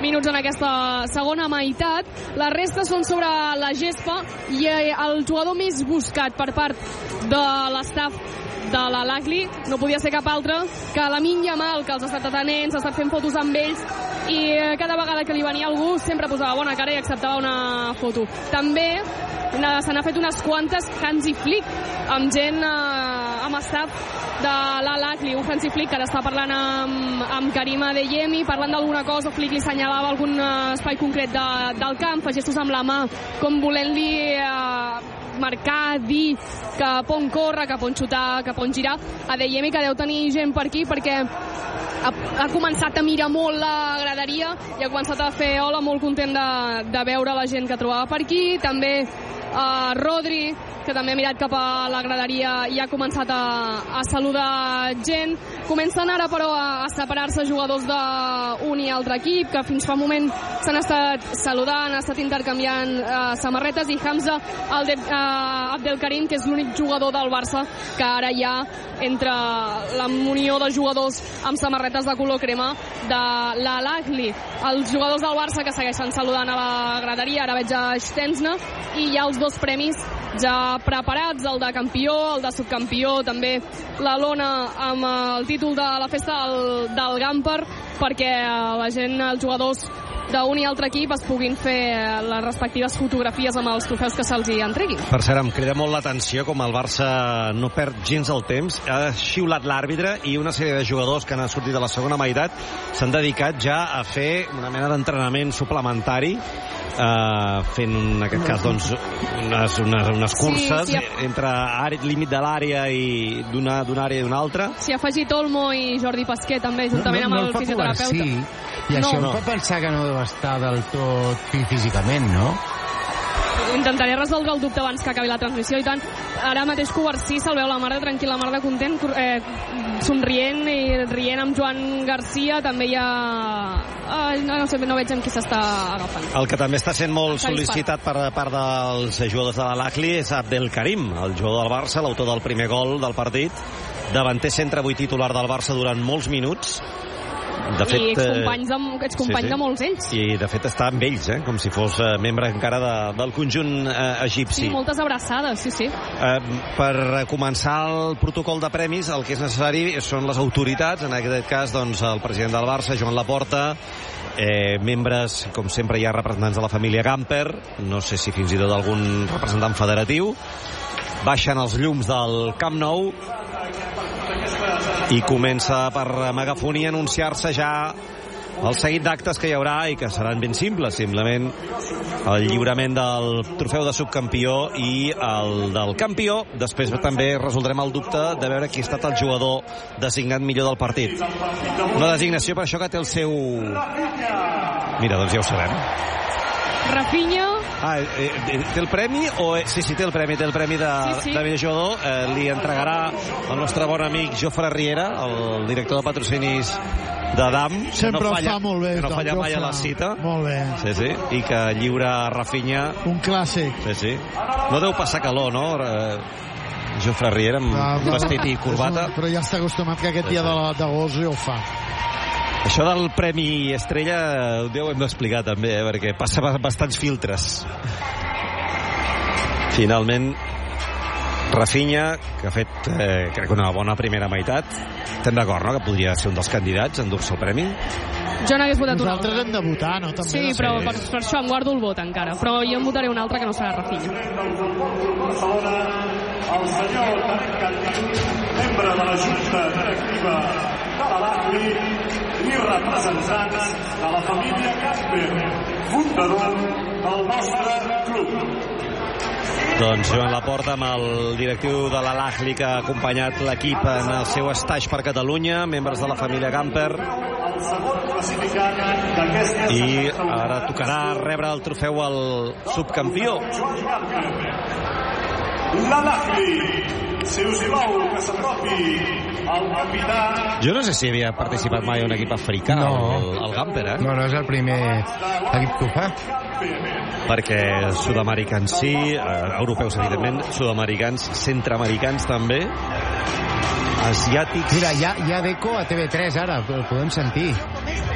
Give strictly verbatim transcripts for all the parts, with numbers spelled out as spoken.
minuts en aquesta segona meitat. La resta són sobre la gespa i el jugador més buscat per part de l'estaf de la Lacli no podia ser cap altre que Lamine Yamal, que els ha estat atenent, s'ha estat fent fotos amb ells i cada vegada que li venia algú sempre posava bona cara i acceptava una foto. També se n'ha fet unes quantes Hansi Flick amb gent, eh, amb staff de la Lacli, un Hansi Flick que ara està parlant amb, amb Karim Adeyemi, parlant d'alguna cosa. Flick li senyalava algun espai concret de, del camp, fa gestos amb la mà com volent-li eh, marcar, dir cap on córrer, cap on xutar, cap on girar. Adeyemi, que deu tenir gent per aquí perquè ha, ha començat a mirar molt la graderia i ha començat a fer hola, molt content de, de veure la gent que trobava per aquí. També uh, Rodri, que també ha mirat cap a la graderia i ha començat a, a saludar gent. Comencen ara, però, a, a separar-se jugadors d'un i altre equip, que fins fa un moment s'han estat saludant, han estat intercanviant uh, samarretes, i Hamza Alde, uh, Abdelkarim, que és l'únic jugador del Barça que ara hi ha entre la munió de jugadors amb samarretes de color crema de la Lacli. Els jugadors del Barça que segueixen saludant a la graderia, ara veig a Stensna, i hi ha els dos premis ja preparats, el de campió, el de subcampió, també la lona amb el títol de la festa del, del Gamper, perquè la gent, els jugadors d'un i altre equip es puguin fer les respectives fotografies amb els trofeus que se'ls hi entreguin. Per cert, em crida molt l'atenció com el Barça no perd gens el temps, ha xiulat l'àrbitre i una sèrie de jugadors que han sortit de la segona meitat s'han dedicat ja a fer una mena d'entrenament suplementari, Uh, fent en aquest cas doncs unes, unes, unes curses sí, sí, ha... entre àrea, límit de l'àrea i d'una, d'una àrea i d'una altra. S'hi ha afegit Olmo i Jordi Pasquer també, juntament no, no, no amb el fisioterapeuta. Sí. I això no. em fa pensar que no deu estar del tot físicament, no? Intentaré resoldre el dubte abans que acabi la transmissió, i tant. Ara mateix Covarsí se'l veu la mar de tranquil, la mar de content, eh, somrient i rient amb Joan Garcia. També hi ha... Ai, no, no sé, no veig amb qui s'està agafant. El que també està sent molt sol·licitat per part dels jugadors de la Lacli és Abdelkarim, el jugador del Barça, l'autor del primer gol del partit, davanter centre, avui titular del Barça durant molts minuts. De fet, i excompanys, de, excompanys sí, sí. de molts ells. I de fet està amb ells, eh? Com si fos eh, membre encara de, del conjunt eh, egipci. Sí, moltes abraçades, sí, sí. Eh, per començar el protocol de premis, el que és necessari són les autoritats, en aquest cas doncs, el president del Barça, Joan Laporta, eh, membres, com sempre hi ha representants de la família Gamper, no sé si fins i tot algun representant federatiu. Baixen els llums del Camp Nou i comença per megafonia a anunciar-se ja el seguit d'actes que hi haurà i que seran ben simples, simplement el lliurament del trofeu de subcampió i el del campió. Després també resoldrem el dubte de veure qui ha estat el jugador designat millor del partit. Una designació per això que té el seu... Mira, doncs ja ho sabem. Rafinha. Ah, eh, té el premi? O... Sí, sí, té el premi, té el premi de, sí, sí. de millor jugador. Eh, li entregarà el nostre bon amic Jofre Riera, el director de patrocinis de D A M. Sempre no ho falla, fa molt bé. Que no falla Jofre. mai a la cita. Molt bé. Sí, sí, i que lliura a Rafinha. Un clàssic. Sí, sí. No deu passar calor, no? Eh, Jofre Riera amb ah, vestit i corbata. Però ja està acostumat que aquest sí, dia sí. d'agost ja ho fa. Això del Premi Estrella ho hem d'explicar també, eh, perquè passa bastants filtres. Finalment, Rafinha, que ha fet eh, crec una bona primera meitat. Estem d'acord, no?, que podria ser un dels candidats a endur-se el premi. Jo n'hagués votat un altre. Nosaltres hem de votar, no? També sí, però per, per això em guardo el vot encara. Però jo em votaré un altre que no serà Rafinha. El senyor Tarek Kandil, membre de la Junta Directiva de la Lacli i representants de la família Gamper, fundador del nostre club. Doncs Joan Laporta amb el directiu de la Lacli que ha acompanyat l'equip en el seu estatge per Catalunya, membres de la família Gamper. I ara tocarà rebre el trofeu al subcampió. La Lacli, si us hi vol que s'apropi el capità... Jo no sé si havia participat mai un equip africà, no. el, el Gamper, eh? No, no és el primer equip que ho fa. Perquè sud-americans sí, eh, europeus evidentment, sud-americans, centreamericans també, asiàtics... Mira, hi ha, hi ha Deco a T V tres ara, el podem sentir.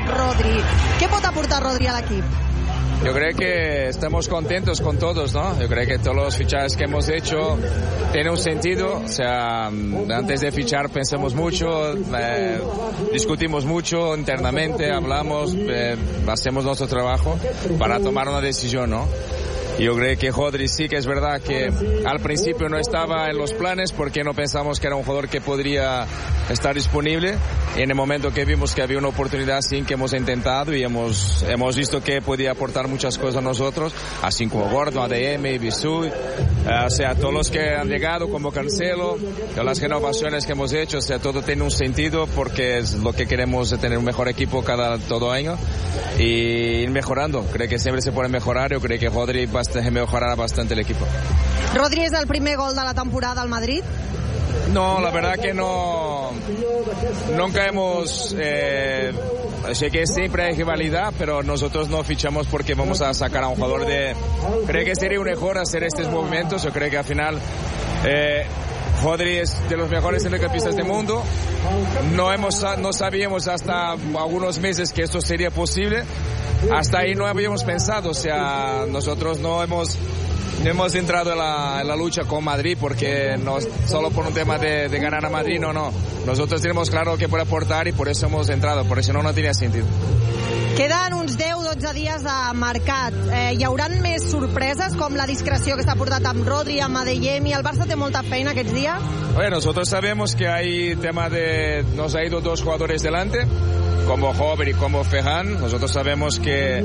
Rodri. Què pot aportar Rodri a l'equip? Yo creo que estamos contentos con todos, ¿no? Yo creo que todos los fichajes que hemos hecho tienen un sentido. O sea, antes de fichar pensamos mucho, eh, discutimos mucho internamente, hablamos, eh, hacemos nuestro trabajo para tomar una decisión, ¿no? Yo creo que Rodri sí que es verdad que al principio no estaba en los planes porque no pensamos que era un jugador que podría estar disponible. Y en el momento que vimos que había una oportunidad, sí que hemos intentado y hemos, hemos visto que podía aportar muchas cosas a nosotros, así como Gordon, A D M, Bisú, eh, o sea, todos los que han llegado como Cancelo, las renovaciones que hemos hecho, o sea, todo tiene un sentido porque es lo que queremos, tener un mejor equipo cada todo año y ir mejorando. Creo que siempre se puede mejorar. Yo creo que Rodri va a mejorar bastante el equipo. Rodri és el primer gol de la temporada al Madrid? No, la verdad que no. Nunca hemos. Eh, sé que siempre hay rivalidad, pero nosotros no fichamos porque vamos a sacar a un jugador de. Creo que sería un error hacer estos movimientos. Yo creo que al final. Eh, Rodri es de los mejores centrocampistas del mundo. No, hemos, no sabíamos hasta algunos meses que esto sería posible. Hasta ahí no habíamos pensado. O sea, nosotros no hemos, no hemos entrado en la, en la lucha con Madrid porque no solo por un tema de, de ganar a Madrid, no, no. Nosotros tenemos claro que puede aportar y por eso hemos entrado, porque si no, no tenía sentido. Queden uns deu a dotze dies de mercat. Eh, hi hauran més sorpreses com la discreció que s'ha portat amb Rodri, amb Adeyemi? El Barça té molta feina aquests dies? Bueno, nosotros sabemos que hay tema de... Nos ha ido dos jugadores delante, como Hover y como Ferran. Nosotros sabemos que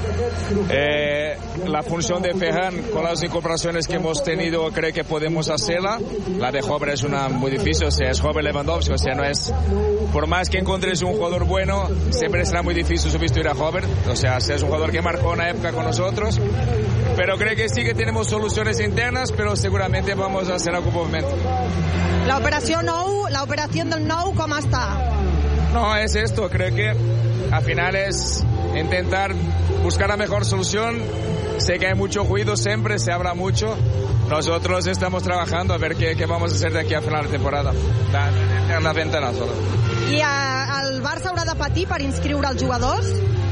eh, la función de Ferran con las incorporaciones que hemos tenido creo que podemos hacerla. La de Hover es una muy difícil, o sea, es Hover Lewandowski, o sea, no es... Por más que encontres un jugador bueno, siempre será muy difícil sustituir a Hover. O sea, es un jugador que marcó una época con nosotros. Pero creo que sí que tenemos soluciones internas, pero seguramente vamos a hacer algún movimiento. La operació nou, la operació del nou, com està? No, es esto. Creo que al final es intentar buscar la mejor solución. Sé que hay mucho ruido siempre, se habla mucho. Nosotros estamos trabajando a ver qué, qué vamos a hacer de aquí a final de temporada. En la ventana solo. I a, el Barça haurà de patir per inscriure els jugadors?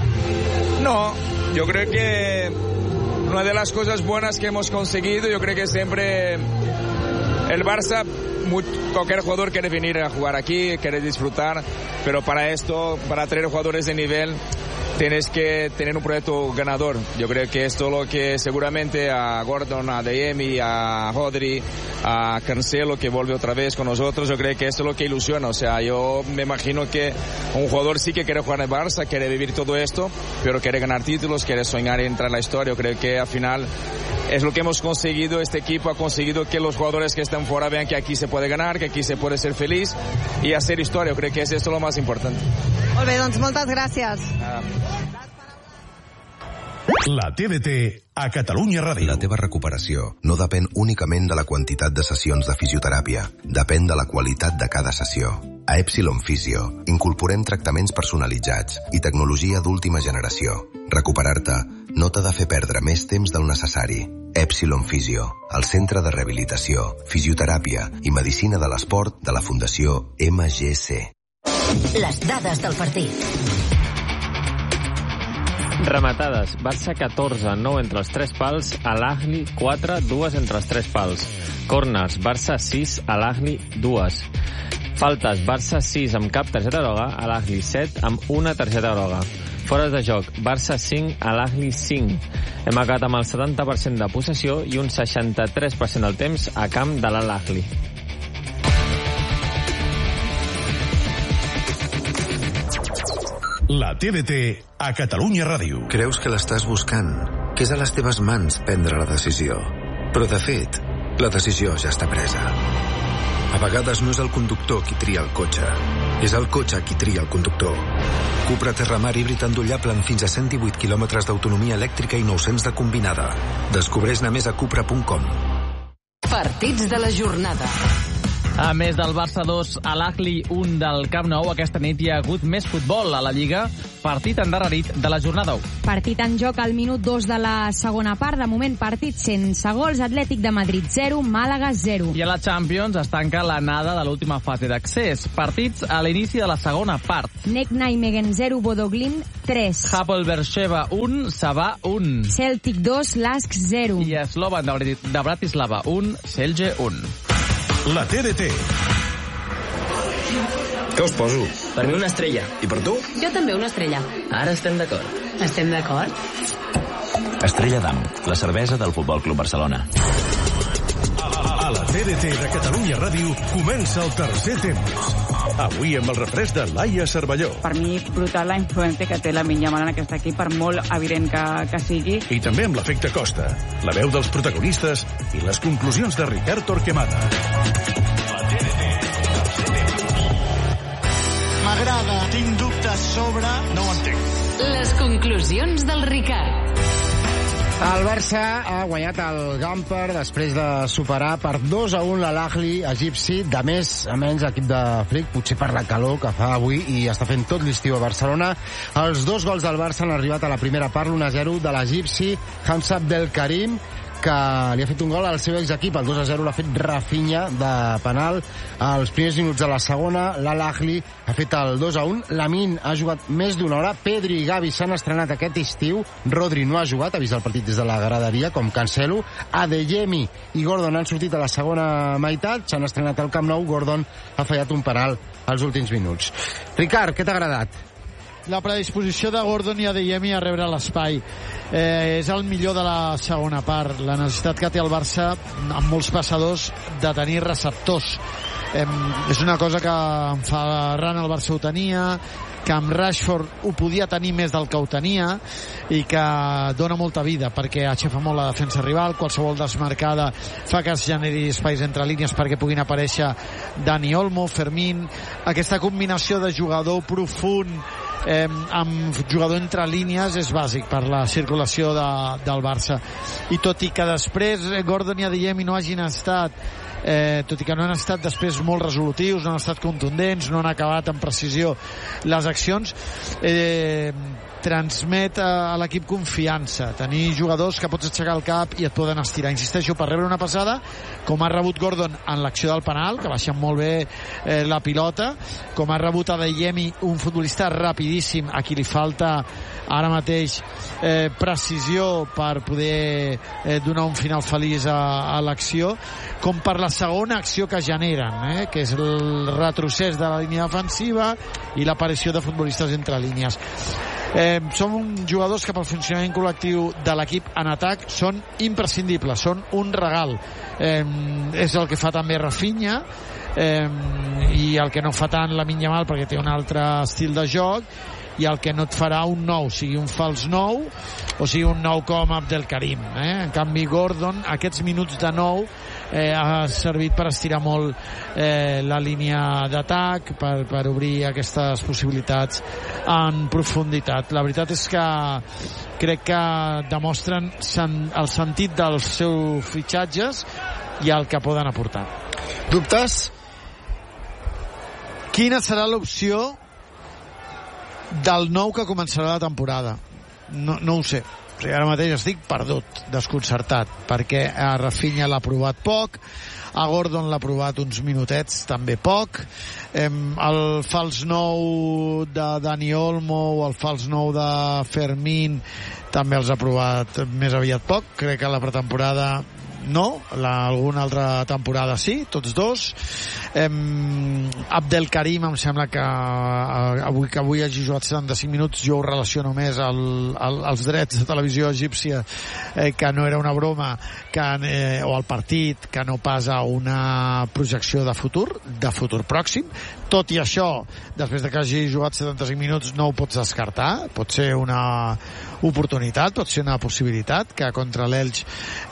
No, yo creo que una de las cosas buenas que hemos conseguido, yo creo que siempre el Barça, cualquier jugador quiere venir a jugar aquí, quiere disfrutar, pero para esto, para traer jugadores de nivel, tienes que tener un proyecto ganador. Yo creo que esto es lo que seguramente a Gordon, a Adeyemi, a Rodri, a Cancelo, que vuelve otra vez con nosotros, yo creo que esto es lo que ilusiona. O sea, yo me imagino que un jugador sí que quiere jugar en el Barça, quiere vivir todo esto, pero quiere ganar títulos, quiere soñar y entrar en la historia. Yo creo que al final es lo que hemos conseguido. Este equipo ha conseguido que los jugadores que están fuera vean que aquí se puede ganar, que aquí se puede ser feliz y hacer historia. Yo creo que es esto lo más importante. Molt bé, doncs moltes gràcies. Nada. La T D T a Catalunya Ràdio. La teva recuperació no depèn únicament de la quantitat de sessions de fisioteràpia, depèn de la qualitat de cada sessió. A Epsilon Physio incorporem tractaments personalitzats i tecnologia d'última generació. Recuperar-te no t'ha de fer perdre més temps del necessari. Epsilon Physio, el centre de rehabilitació, fisioteràpia i medicina de l'esport de la Fundació M G C. Les dades del partit. Rematades, Barça catorze, nou entre els tres pals, Al-Ahli quatre, dues entre els tres pals. Corners, Barça sis, Al-Ahli dues. Faltes, Barça sis amb cap targeta groga, Al-Ahli set amb una targeta groga. Fores de joc, Barça cinc, Al-Ahli cinc. Hem acabat amb el setanta per cent de possessió i un seixanta-tres per cent del temps a camp de l'Al-Ahli. La T D T a Catalunya Ràdio. Creus que l'estàs buscant, que és a les teves mans prendre la decisió. Però, de fet, la decisió ja està presa. A vegades no és el conductor qui tria el cotxe, és el cotxe qui tria el conductor. Cupra Terramar híbrid endollable amb fins a cent divuit quilòmetres d'autonomia elèctrica i nou-cents de combinada. Descobreix-ne més a cupra punt com. Partits de la jornada. A més del Barça dos a l'Ahly un del Camp Nou, aquesta nit hi ha hagut més futbol a la Lliga, partit endarrerit de la jornada u. Partit en joc al minut dos de la segona part. De moment, partit sense gols. Atlètic de Madrid zero, Màlaga zero. I a la Champions es tanca l'anada de l'última fase d'accés. Partits a l'inici de la segona part. Nek Nijmegen zero, Bodo Glimt tres. Hapoel Beersheva un, Sabah un. Celtic dos, Lask zero. I Slovan de Bratislava un, Celje un. La T D T. Què us poso? Per mi una estrella. I per tu? Jo també una estrella. Ara estem d'acord. Estem d'acord? Estrella d'Am, la cervesa del Futbol Club Barcelona. A la T D T de Catalunya Ràdio comença el tercer temps. Avui amb el refresc de Laia Cervelló. Per mi, brutal la influència que té la Yamal en aquest equip, per molt evident que, que sigui. I també amb l'efecte Costa, la veu dels protagonistes i les conclusions de Ricard Torquemada. M'agrada, tinc dubtes sobre... No ho entenc. Les conclusions del Ricard. El Barça ha guanyat el Gamper després de superar per dos a un la l'Ahly egipci, de més a menys equip de Flick, potser per la calor que fa avui i està fent tot l'estiu a Barcelona. Els dos gols del Barça han arribat a la primera part, l'u a zero de l'egipci Hamza Abdelkarim, que li ha fet un gol al seu exequip. El dos a zero l'ha fet Rafinha de penal. Als primers minuts de la segona, l'Ahly ha fet el dos a un. Lamine ha jugat més d'una hora. Pedri i Gavi s'han estrenat aquest estiu. Rodri no ha jugat, ha vist el partit des de la graderia, com Cancelo. Adeyemi i Gordon han sortit a la segona meitat. S'han estrenat al Camp Nou. Gordon ha fallat un penal als últims minuts. Ricard, què t'ha agradat? La predisposició de Gordon i Adeyemi a rebre l'espai. Eh, és el millor de la segona part. La necessitat que té el Barça, amb molts passadors, de tenir receptors. Eh, és una cosa que amb Ferran el Barça ho tenia, que amb Rashford ho podia tenir més del que ho tenia i que dona molta vida perquè aixefa molt la defensa rival. Qualsevol desmarcada fa que es generi espais entre línies perquè puguin aparèixer Dani Olmo, Fermín. Aquesta combinació de jugador profund eh, amb jugador entre línies és bàsic per la circulació de, del Barça. I tot i que després Gordon i Adeyemi no hagin estat Eh, tot i que no han estat després molt resolutius, no han estat contundents, no han acabat amb precisió les accions, eh, transmet a, a l'equip confiança, tenir jugadors que pots aixecar el cap i et poden estirar. Insisteixo, per rebre una passada com ha rebut Gordon en l'acció del penal, que baixen molt bé eh, la pilota, com ha rebut Adeyemi, un futbolista rapidíssim a qui li falta ara mateix eh, precisió per poder eh, donar un final feliç a, a l'acció, com per la segona acció que generen, eh, que és el retrocés de la línia defensiva i l'aparició de futbolistes entre línies. Eh, són jugadors que pel funcionament col·lectiu de l'equip en atac són imprescindibles, són un regal. Eh, és el que fa també Rafinha, eh, i el que no fa tant Lamine Yamal perquè té un altre estil de joc, i el que no et farà un nou, sigui un fals nou o sigui un nou com Abdelkarim, eh? En canvi Gordon, aquests minuts de nou eh, ha servit per estirar molt eh, la línia d'atac, per, per obrir aquestes possibilitats en profunditat. La veritat és que crec que demostren sen, el sentit dels seus fitxatges i el que poden aportar. Dubtes? Quina serà l'opció del nou que començarà la temporada? No, no ho sé. O sigui, ara mateix estic perdut, desconcertat, perquè a Rafinha l'ha provat poc, a Gordon l'ha provat uns minutets també poc, eh, el fals nou de Dani Olmo o el fals nou de Fermín també els ha provat més aviat poc. Crec que la pretemporada no, la, alguna altra temporada sí, tots dos. eh, Abdelkarim em sembla que eh, avui que avui hagi jugat setanta-cinc minuts, jo ho relaciono més al, al, als drets de televisió egípcia, eh, que no era una broma, que, eh, o al partit, que no pas a una projecció de futur, de futur pròxim. Tot i això, després de que hagi jugat setanta-cinc minuts, no ho pots descartar. Pot ser una oportunitat, pot ser una possibilitat que contra l'Elx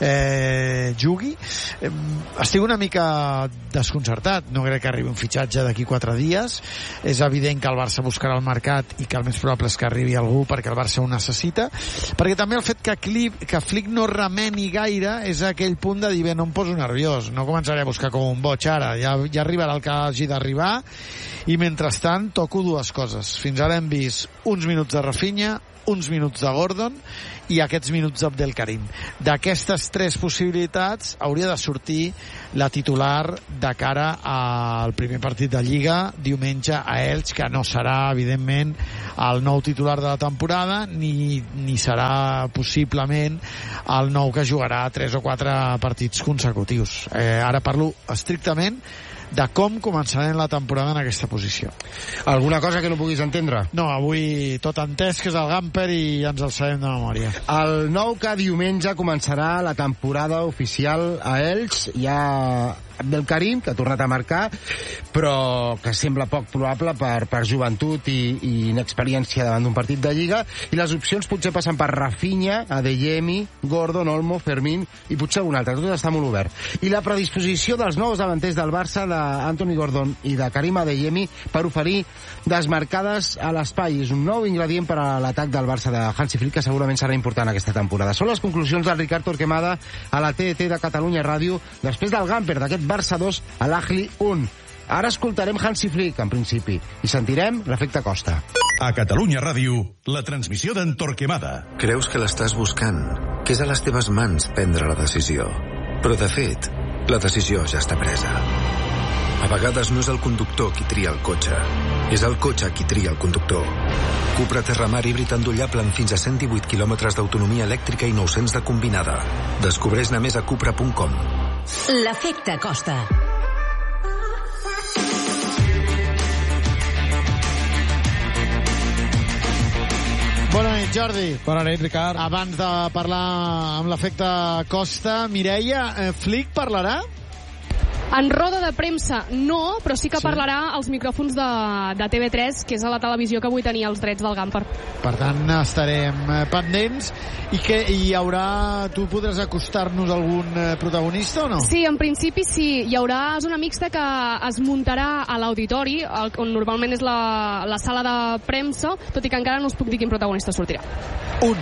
eh, jugui. Eh, estic una mica desconcertat. No crec que arribi un fitxatge d'aquí quatre dies. És evident que el Barça buscarà el mercat i que el més probable és que arribi algú perquè el Barça ho necessita. Perquè també el fet que, Clip, que Flick no remeni gaire és aquell punt de dir, bé, no em poso nerviós, no començaré a buscar com un boig ara, ja, ja arribarà el que hagi d'arribar, i mentrestant toco dues coses. Fins ara hem vist uns minuts de Rafinha, uns minuts de Gordon i aquests minuts d'Abdelkarim. D'aquestes tres possibilitats hauria de sortir la titular de cara al primer partit de Lliga diumenge a Elx, que no serà evidentment el nou titular de la temporada ni, ni serà possiblement el nou que jugarà tres o quatre partits consecutius. Eh, ara parlo estrictament de com començarem la temporada en aquesta posició. Alguna cosa que no puguis entendre? No, avui tot entès, que és el Gamper, i ens el sabem de memòria. El nou que diumenge començarà la temporada oficial a Elx. Hi ha Abdelkarim, que ha tornat a marcar, però que sembla poc probable per, per joventut i, i inexperiència davant d'un partit de Lliga, i les opcions potser passen per Rafinha, Adeyemi, Gordon, Olmo, Fermín i potser algun altre. Tot està molt obert. I la predisposició dels nous davanters del Barça, d'Anthony Gordon i de Karim Adeyemi, per oferir desmarcades a l'espai. És un nou ingredient per a l'atac del Barça de Hansi Flick, que segurament serà important aquesta temporada. Són les conclusions del Ricard Torquemada a la T D T de Catalunya Ràdio després del Gamper, d'aquest Barça dos a l'Ahly un. Ara escoltarem Hansi Flick, en principi, i sentirem l'efecte Costa. A Catalunya Ràdio, la transmissió d'en Torquemada. Creus que l'estàs buscant, que és a les teves mans prendre la decisió. Però, de fet, la decisió ja està presa. A vegades no és el conductor qui tria el cotxe, és el cotxe qui tria el conductor. Cupra Terramar híbrid endollable amb fins a cent divuit quilòmetres d'autonomia elèctrica i nou-cents de combinada. Descobreix-ne més a cupra punt com. L'efecte Costa. Bona nit, Jordi. Bona nit, Ricard. Abans de parlar amb l'efecte Costa, Mireia, eh, Flick parlarà? En roda de premsa no, però sí que Sí? parlarà als micròfons de, de T V tres, que és a la televisió que avui tenia els drets del Gamper. Per tant, estarem eh, pendents. I que hi haurà... Tu podràs acostar-nos a algun eh, protagonista o no? Sí, en principi sí. Hi haurà zona mixta que es muntarà a l'auditori, el- on normalment és la, la sala de premsa, tot i que encara no us puc dir quin protagonista sortirà. Un.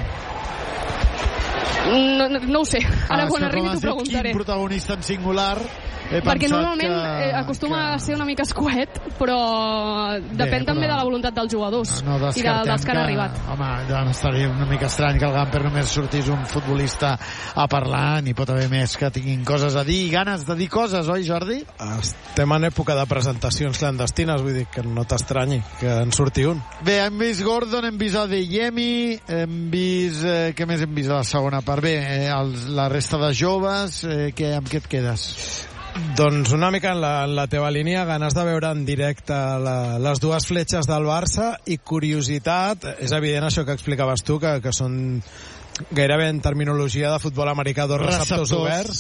No, no, no ho sé. Ara Ah, quan és que arribi com has t'ho dit preguntaré. Quin protagonista en singular, he Perquè pensat normalment que, eh, acostuma que... a ser una mica escuet, però depèn però- també de la voluntat dels jugadors No i de, descartem dels que han arribat. Home, doncs estaria una mica estrany que el Gamper només sortís un futbolista a parlar, ni pot haver més que tinguin coses a dir i ganes de dir coses, oi, Jordi? Estem en època de presentacions clandestines, vull dir que no t'estranyi que en surti un. Bé, hem vist Gordon, hem vist Adeyemi, hem vist... Eh, què més hem vist a la segona part? Bé, eh, els, la resta de joves, eh, que, amb què et quedes? Doncs una mica en la, en la teva línia, ganes de veure en directe la, les dues fletxes del Barça i curiositat, és evident això que explicaves tu, que, que són gairebé en terminologia de futbol americà dos receptors, Receptors.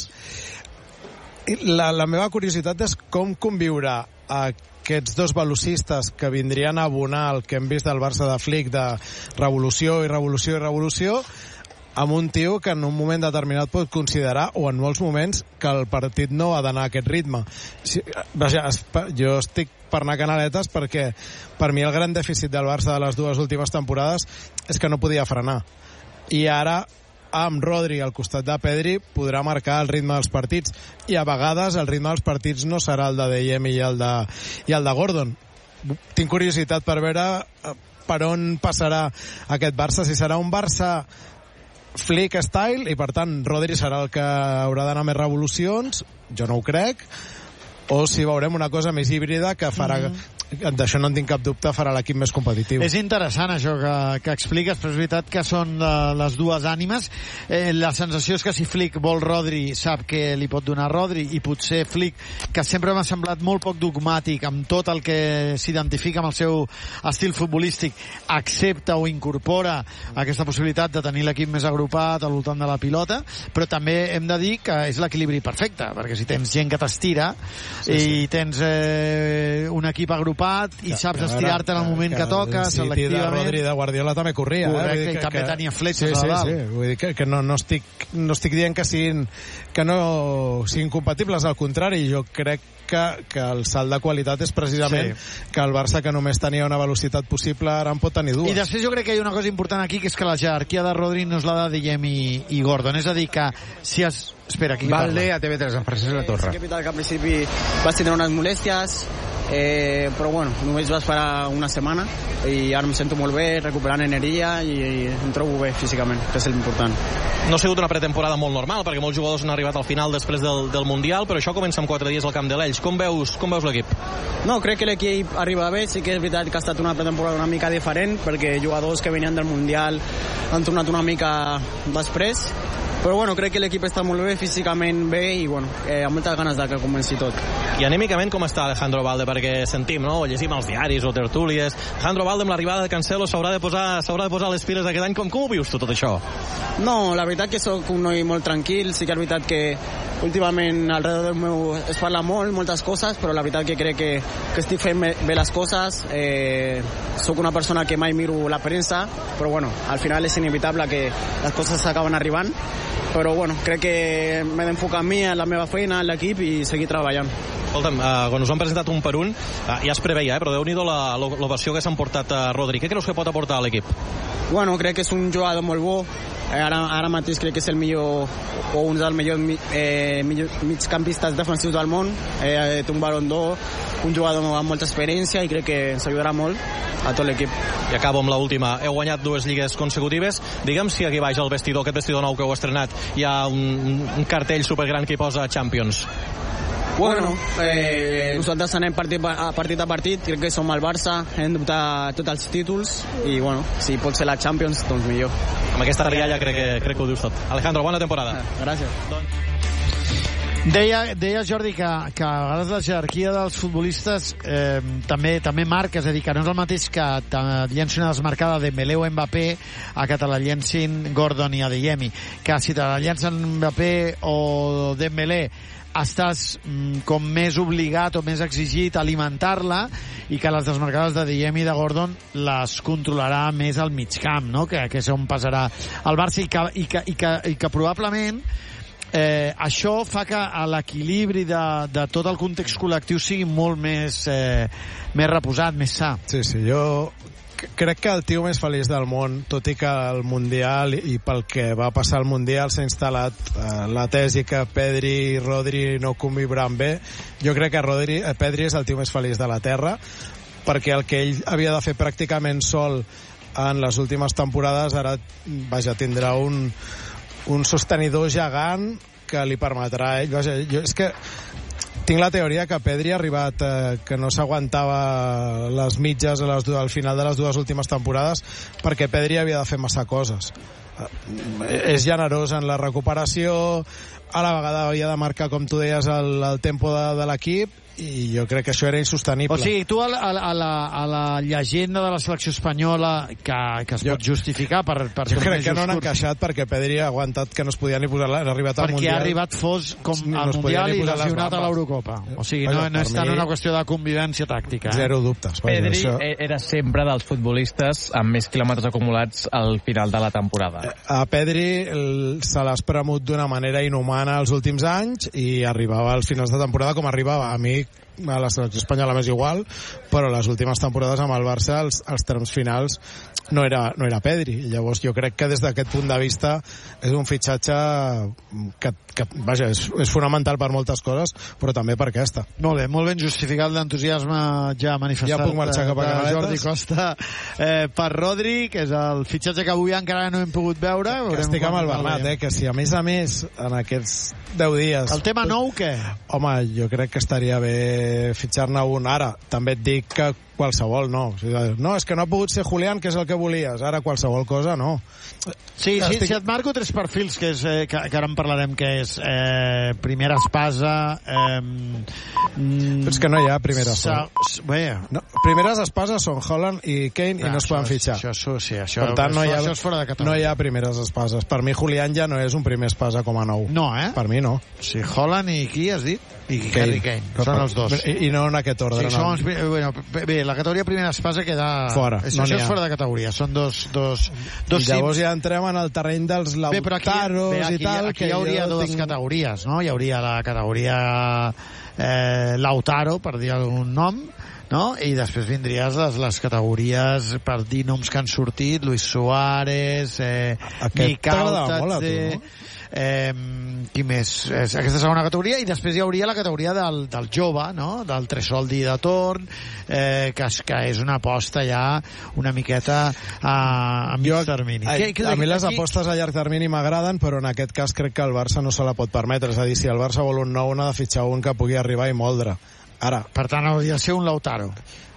oberts. I La, la meva curiositat és com conviure aquests dos velocistes que vindrien a abonar el que hem vist del Barça de Flick, de revolució i revolució i revolució, amb un tio que en un moment determinat pot considerar, o en molts moments, que el partit no ha d'anar a aquest ritme. Si, vaja, es- jo estic per anar canaletes perquè per mi el gran dèficit del Barça de les dues últimes temporades és que no podia frenar. I ara, amb Rodri al costat de Pedri, podrà marcar el ritme dels partits. I a vegades el ritme dels partits no serà el de Deyemi i el de, i el de Gordon. Tinc curiositat per veure eh, per on passarà aquest Barça, si serà un Barça Flick style, i per tant Rodri serà el que haurà d'anar més revolucions, jo no ho crec, o si veurem una cosa més híbrida que farà, mm-hmm. d'això no en tinc cap dubte, farà l'equip més competitiu. És interessant això que, que expliques, però és veritat que són uh, les dues ànimes. Eh, la sensació és que si Flick vol Rodri, sap que li pot donar Rodri, i potser Flick, que sempre m'ha semblat molt poc dogmàtic amb tot el que s'identifica amb el seu estil futbolístic, accepta o incorpora aquesta possibilitat de tenir l'equip més agrupat al voltant de la pilota, però també hem de dir que és l'equilibri perfecte, perquè si tens gent que t'estira, sí, sí. i tens eh, un equip agrupat desenvolupat i saps estirar-te en el moment que, que toca, selectivament. El City de Rodri de Guardiola també corria. Correcte, eh? i que, també que... tenia fletxes sí, a sí, dalt. Sí, vull dir que, que no, no, estic, no estic dient que siguin, que no siguin compatibles, al contrari, jo crec que, que el salt de qualitat és precisament sí. que el Barça, que només tenia una velocitat possible, ara en pot tenir dues. I després jo crec que hi ha una cosa important aquí, que és que la jerarquia de Rodri no és la de Diem i, i Gordon, és a dir que si es... Espera, aquí Valde a T V tres, en Francesc La Torre. Sí que que al principi vas tindre unes molèsties, eh, però bueno, només vas parar una setmana i ara em sento molt bé, recuperant energia i, i em trobo bé físicament, que és l'important. No ha sigut una pretemporada molt normal, perquè molts jugadors han arribat al final després del, del Mundial, però això comença amb quatre dies al camp de l'Elx. Com veus, com veus l'equip? No, crec que l'equip arriba bé, sí que és veritat que ha estat una pretemporada una mica diferent, perquè jugadors que venien del Mundial han tornat una mica després, però bueno, crec que l'equip està molt bé, físicament bé i bueno, eh, amb moltes ganes de que comenci tot. I anímicament com està Alejandro Valde? Perquè sentim, no? Llegim als diaris o tertúlies. Alejandro Valde amb l'arribada de Cancelo s'haurà de posar s'haurà de posar les piles aquest any. Com, com ho vius tu tot això? No, la veritat que sóc un noi molt tranquil, sí que és veritat que últimament alrededor del meu es parla molt, moltes coses, però la veritat que crec que, que estic fent bé les coses. Eh, sóc una persona que mai miro la premsa, però bueno, al final és inevitable que les coses s'acaben arribant, però bueno, crec que m'he d'enfocar en mi, en la meva feina, en l'equip i seguir treballant. Escolta'm, uh, quan us han presentat un per un, uh, ja es preveia, eh, però Déu-n'hi-do l'ovació que s'han portat a Rodri. Què creus que pot aportar a l'equip? Bueno, crec que és un jugador molt bo. Eh, ara, ara mateix crec que és el millor o un dels millors eh, millor migcampistes defensius del món. Eh, té un Ballon d'Or, un jugador amb molta experiència i crec que ens ajudarà molt a tot l'equip. I acabo amb l'última. Heu guanyat dues lligues consecutives. Digue'm si aquí baix al vestidor, aquest vestidor nou que heu estrenat, hi ha un, un cartell supergran que hi posa Champions. Bueno, eh, nosaltres anem partit a partit a partit, crec que som el Barça, hem d'optar tots els títols i bueno, si pot ser la Champions, doncs millor. Amb aquesta rialla crec que, crec que ho dius tot. Alejandro, bona temporada. Eh, gràcies. Deia, deia Jordi que, que a vegades la jerarquia dels futbolistes eh, també també marca, és a dir, que no és el mateix que te llenci una desmarcada de Dembélé o Mbappé a que te la llencin Gordon i Adeyemi, que si te la llencen Mbappé o Dembélé estàs mm, com més obligat o més exigit a alimentar-la i que les desmarcades de Diem i de Gordon les controlarà més al migcamp, no? que, que és on passarà el Barça i que, i que, i que, i que probablement eh, això fa que l'equilibri de, de tot el context col·lectiu sigui molt més, eh, més reposat, més sa. Sí, sí, jo crec que el tio més feliç del món, tot i que el Mundial i pel que va passar al Mundial s'ha instal·lat eh, la tesi que Pedri i Rodri no convivran bé. Jo crec que Rodri, eh, Pedri és el tio més feliç de la Terra, perquè el que ell havia de fer pràcticament sol en les últimes temporades ara, vaja, tindrà un, un sostenidor gegant que li permetrà a ell. Vaja, jo, és que tinc la teoria que Pedri ha arribat eh, que no s'aguantava les mitges a les, al final de les dues últimes temporades perquè Pedri havia de fer massa coses. Eh, és generós en la recuperació, a la vegada havia de marcar, com tu deies, el, el tempo de, de l'equip, i jo crec que això era insostenible. O sigui, tu a la, a la, a la llegenda de la selecció espanyola que, que es jo, pot justificar per, per jo crec que no han encaixat perquè Pedri ha aguantat que no es podia ni posar l'ha arribat al perquè Mundial, ha arribat fos com no al Mundial i lesionat a l'Eurocopa. O sigui, no, no és tant una qüestió de convivència tàctica. Eh? Zero dubtes. Pedri això... era sempre dels futbolistes amb més quilòmetres acumulats al final de la temporada. A Pedri el, se l'ha espremut d'una manera inhumana els últims anys i arribava als finals de temporada com arribava. A mi a la selecció espanyola més igual, però les últimes temporades amb el Barça els, els trams finals no era, no era Pedri, i llavors jo crec que des d'aquest punt de vista és un fitxatge que, que vaja, és, és fonamental per moltes coses, però també per aquesta. Molt bé, molt ben justificat l'entusiasme ja manifestat ja puc marxar cap a de Jordi Costa eh, per Rodri, que és el fitxatge que avui encara no hem pogut veure. Que estic amb el Bernat, eh, que si a més a més en aquests deu dies... El tema nou, què? Home, jo crec que estaria bé fitxar-ne un ara. També et dic que qualsevol no. O sigui, no, és que no ha pogut ser Julián, que és el que volies. Ara qualsevol cosa no. Sí, sí, Estic... si et marco tres perfils, que, és, eh, que, que ara en parlarem, que és eh, primera espasa, eh, Mm, Però és que no hi ha primeres. Sa, bé, no, primeres espases són Haaland i Kane ah, i no es poden això, fitxar. Això, això, sí, això, per tant, no hi, ha, això és fora de categoria. No hi ha primeres espases. Per mi, Julián ja no és un primer espasa com a nou. No, eh? Per mi, no. Sí, Haaland i qui has dit? I Kane. Harry Kane. Són els dos. I, i no en aquest ordre. Sí, no. Som, bueno, bé, la categoria primera espasa queda... Fora. Això, No això és ha. fora de categoria. Són dos... dos, dos I llavors ja entrem en el terreny dels Lautaros bé, aquí, i tal. Aquí que hi hauria dues tinc... categories, no? Hi hauria la categoria eh, Lautaro, per dir algun nom, no? I després vindries les, les categories per dir noms que han sortit, Luis Suárez, eh, Mikautatze... Eh, qui més? És aquesta segona categoria, i després hi hauria la categoria del, del jove, no? Del Tresoldi de Torn, eh, que, és, que és una aposta ja una miqueta a, a mig jo, termini. A, que, que, a mi les aquí... apostes a llarg termini m'agraden, però en aquest cas crec que el Barça no se la pot permetre. És a dir, si el Barça vol un nou, n'ha de fitxar un que pugui arribar i moldre. Ara. Per tant, hauria de ser un Lautaro.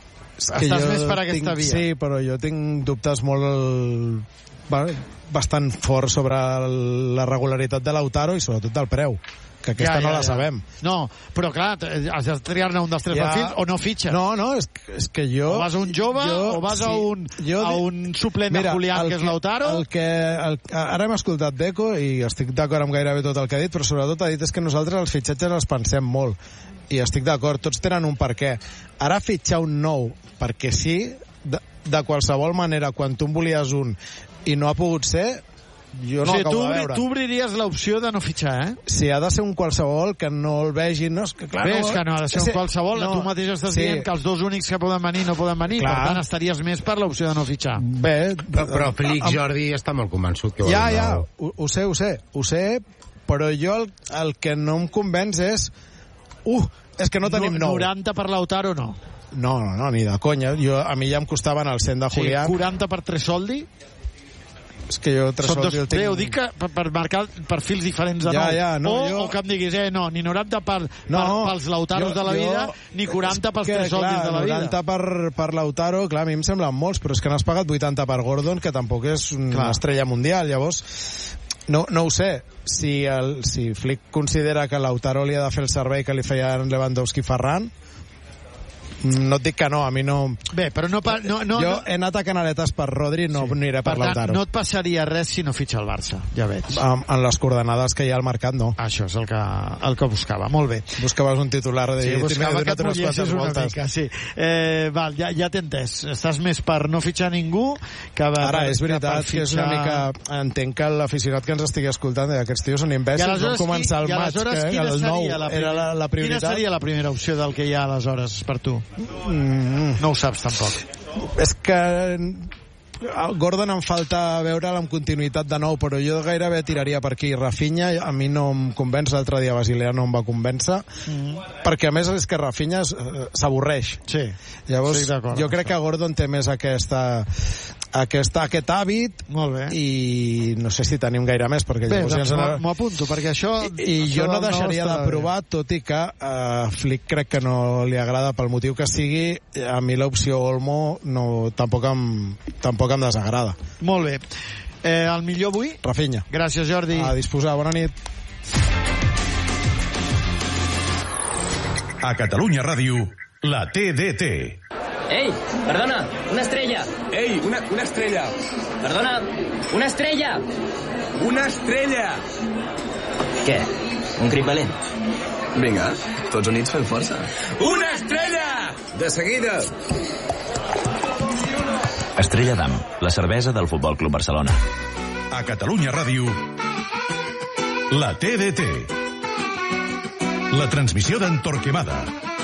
Estàs més per aquesta tinc, via. Sí, però jo tinc dubtes molt... bastant forts sobre la regularitat de Lautaro i sobretot del preu, que aquesta ja, ja, no la ja. sabem. No, però clar, has de triar-ne un dels tres ja. perfils o no fitxes. No, no, és, és que jo... O vas a un jove jo, o vas sí, a, un, jo, a un suplent mira, de Julián, que és Lautaro. El que, el, ara hem escoltat Deco i estic d'acord amb gairebé tot el que ha dit, però sobretot ha dit és que nosaltres els fitxatges els pensem molt. I estic d'acord, tots tenen un per què. Ara fitxar un nou perquè sí, de, de qualsevol manera, quan tu en volies un i no ha pogut ser, jo no o sigui, acabo tu, de veure. Tu obriries l'opció de no fitxar, eh? Si ha de ser un qualsevol que no el vegin, no, és que clar... Bé, no, és que no ha de ser un qualsevol, no, tu mateix estàs sí. dient que els dos únics que poden venir no poden venir, clar. Per tant estaries més per l'opció de no fitxar. Bé, però, però Flick, Jordi, està molt convençut que vol ja, ja, no. ho, ho sé, ho sé, ho sé, però jo el, el que no em convenç és uh, és que no tenim nou. noranta per Lautaro, no. No, no, no, ni de conya. Jo, a mi ja em costaven el cent de Julián. Sí, quaranta per Tresoldi. És que jo Tresoldi el tinc... Bé, ho dic que per, per marcar perfils diferents de ja, nou. Ja, no, o, jo... o que em diguis, eh, no, ni noranta per, no, per, pels Lautaros jo, de la vida, jo... ni quaranta pels Tresoldis de la vida. noranta per, per Lautaro, clar, a mi em semblen molts, però és que n'has pagat vuitanta per Gordon, que tampoc és una clar. estrella mundial, llavors... No, no ho sé, si, el, si Flick considera que Lautaro li ha de fer el servei que li feien Lewandowski i Ferran, no et dic que no, a mi no... Bé, però no... Pa, no, no jo no... he anat a canaretes per Rodri, no sí. aniré per, per Lautaro. Tant, no et passaria res si no fitxa el Barça, ja veig. En, en les coordenades que hi ha al mercat, no. Això és el que, el que buscava, molt bé. Buscaves un titular de... Sí, buscava que et mollessis una mica, sí. Eh, val, ja, ja t'he entès. Estàs més per no fitxar ningú que... Ara, és veritat que, que és una mica... Entenc que l'aficionat que ens estigui escoltant, aquests tios són imbècils, van començar el maig, que el nou era la, la prioritat. Quina seria la primera opció del que hi ha aleshores per tu? Mm. No ho saps tampoc. És que Gordon em falta veure'l amb continuïtat de nou, però jo gairebé tiraria per aquí. Rafinha a mi no em convenç, l'altre dia Basilea no em va convèncer, mm. perquè a més és que Rafinha s'avorreix. Sí. Llavors jo crec que Gordon té més aquesta, aquesta, aquest hàbit. Molt bé. I no sé si tenim gaire més, perquè bé, llavors doncs ja m'ho apunto, perquè això... I, i això jo no deixaria de provar, tot i que uh, Flick crec que no li agrada pel motiu que sigui. A mi l'opció Olmo no, tampoc em tampoc em desagrada. Molt bé. Eh, el millor avui? Rafinha. Gràcies, Jordi. A disposar. Bona nit. A Catalunya Ràdio, la T D T. Ei, perdona, una estrella. Ei, una, una estrella. Perdona, una estrella. Una estrella. Què? Un crit valent? Vinga, tots units fem força. Una estrella! De seguida. Estrella Damm, la cervesa del Futbol Club Barcelona. A Catalunya Ràdio, la T D T. La transmissió d'en Torquemada.